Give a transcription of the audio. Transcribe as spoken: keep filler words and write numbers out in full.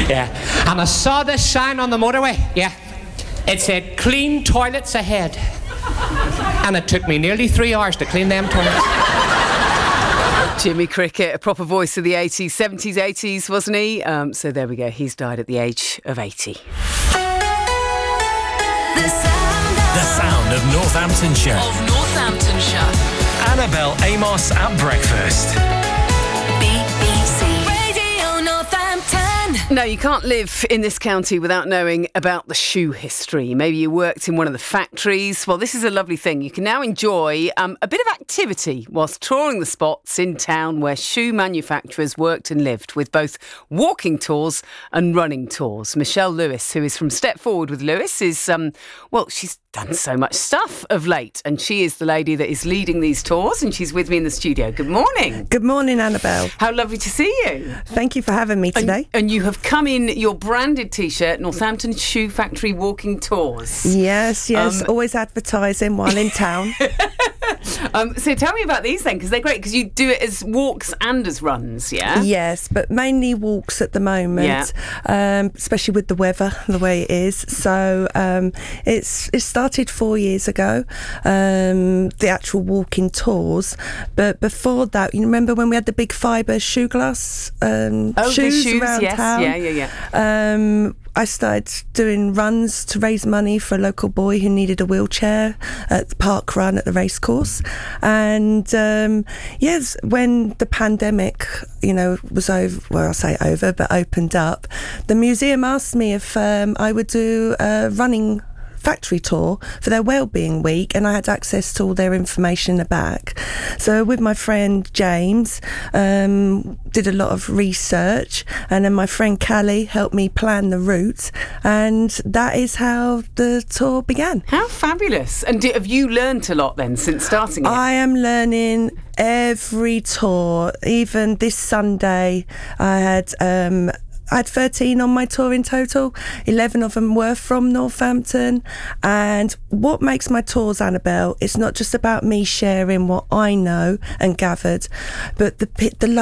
Yeah. And I saw this sign on the motorway. Yeah. It said, clean toilets ahead. And it took me nearly three hours to clean them toilets. Jimmy Cricket, a proper voice of the eighties, seventies, eighties, wasn't he? Um, so there we go. He's died at the age of eighty. The sound of, the sound of Northamptonshire. Of Northamptonshire. Annabelle Amos at breakfast. B B C Radio Northampton. No, you can't live in this county without knowing about the shoe history. Maybe you worked in one of the factories. Well, this is a lovely thing. You can now enjoy um, a bit of activity whilst touring the spots in town where shoe manufacturers worked and lived, with both walking tours and running tours. Michelle Lewis, who is from Step Forward with Lewis, is, um, well, she's done so much stuff of late, and she is the lady that is leading these tours, and she's with me in the studio. Good morning. Good morning, Annabelle. How lovely to see you. Thank you for having me today. And, and you have come in your branded T-shirt, Northampton Shoe Factory Walking Tours. Yes, yes, Um, always advertising while in town. um, so tell me about these then, because they're great, because you do it as walks and as runs, yeah? Yes, but mainly walks at the moment, Yeah. um, especially with the weather the way it is. So um, it's it started four years ago, um, the actual walking tours. But before that, you remember when we had the big fibre shoe glass um, Oh, shoes, the shoes, around yes. town? Yeah, yeah, yeah. Um, I started doing runs to raise money for a local boy who needed a wheelchair at the park run at the racecourse. And um, yes, when the pandemic, you know, was over, well, I'll say over, but opened up, the museum asked me if um, I would do a running factory tour for their Wellbeing Week, and I had access to all their information in the back. So with my friend James, um, did a lot of research, and then my friend Callie helped me plan the route, and that is how the tour began. How fabulous. And do, have you learnt a lot then since starting it? I am learning every tour. Even this Sunday I had um I had thirteen on my tour in total. eleven of them were from Northampton. And what makes my tours, Annabelle, it's not just about me sharing what I know and gathered, but the the